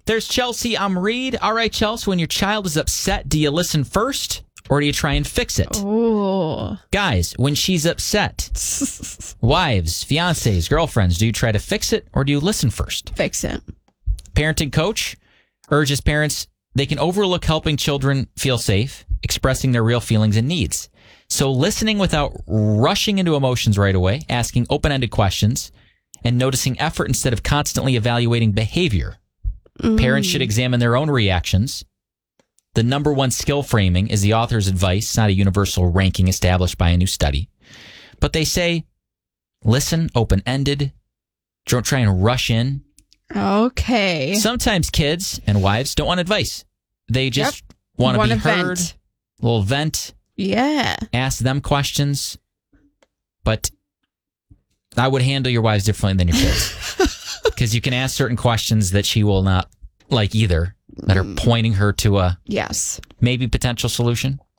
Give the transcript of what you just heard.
There's Chelsea Reed. All right, Chelsea, when your child is upset, do you listen first or do you try and fix it? Oh. Guys, when she's upset, wives, fiancés, girlfriends, do you try to fix it or do you listen first? Fix it. Parenting coach urges parents they can overlook helping children feel safe, expressing their real feelings and needs. So listening without rushing into emotions right away, asking open-ended questions, and noticing effort instead of constantly evaluating behavior. Parents should examine their own reactions. The number one skill framing is the author's advice, not a universal ranking established by a new study. But they say, listen open-ended. Don't try and rush in. Okay. Sometimes kids and wives don't want advice. They just want to be heard. Vent. A little vent. Yeah. Ask them questions. But I would handle your wives differently than your kids. Because you can ask certain questions that she will not like either, that are pointing her to a yes, maybe potential solution.